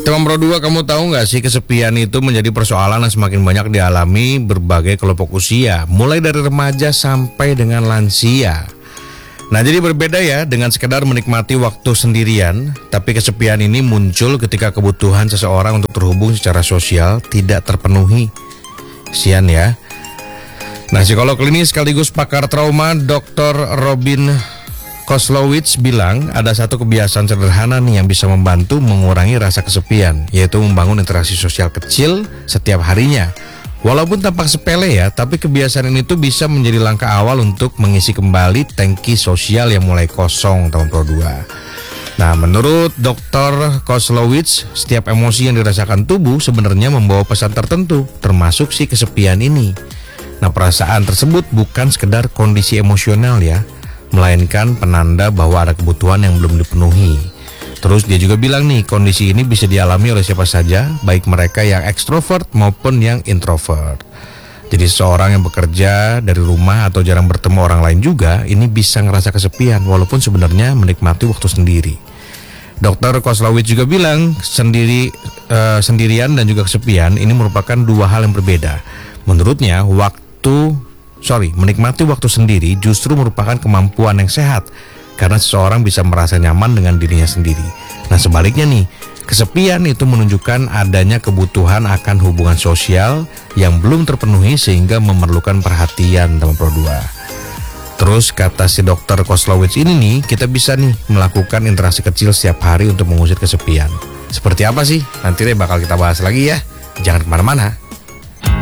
Teman Pro 2, kamu tahu nggak sih kesepian itu menjadi persoalan yang semakin banyak dialami berbagai kelompok usia, mulai dari remaja sampai dengan lansia. Nah, jadi berbeda ya dengan sekedar menikmati waktu sendirian, tapi kesepian ini muncul ketika kebutuhan seseorang untuk terhubung secara sosial tidak terpenuhi. Sian ya. Nah, psikolog klinis sekaligus pakar trauma Dr. Robin Koslowitz bilang ada satu kebiasaan sederhana nih yang bisa membantu mengurangi rasa kesepian, yaitu membangun interaksi sosial kecil setiap harinya. Walaupun tampak sepele ya, tapi kebiasaan ini tuh bisa menjadi langkah awal untuk mengisi kembali tangki sosial yang mulai kosong, teman Pro 2. Nah, menurut Dr. Koslowitz, setiap emosi yang dirasakan tubuh sebenarnya membawa pesan tertentu, termasuk si kesepian ini. Nah, perasaan tersebut bukan sekedar kondisi emosional ya, melainkan penanda bahwa ada kebutuhan yang belum dipenuhi. Terus dia juga bilang nih, kondisi ini bisa dialami oleh siapa saja, baik mereka yang ekstrovert maupun yang introvert. Jadi seorang yang bekerja dari rumah atau jarang bertemu orang lain juga, ini bisa ngerasa kesepian walaupun sebenarnya menikmati waktu sendiri. Dr. Koslowitz juga bilang sendirian dan juga kesepian ini merupakan dua hal yang berbeda. Menurutnya menikmati waktu sendiri justru merupakan kemampuan yang sehat karena seseorang bisa merasa nyaman dengan dirinya sendiri. Nah, sebaliknya nih, kesepian itu menunjukkan adanya kebutuhan akan hubungan sosial yang belum terpenuhi sehingga memerlukan perhatian, teman Pro 2. Terus kata si Dr. Koslowitz ini nih, kita bisa nih melakukan interaksi kecil setiap hari untuk mengusir kesepian. Seperti apa sih? Nanti deh bakal kita bahas lagi ya. Jangan kemana-mana.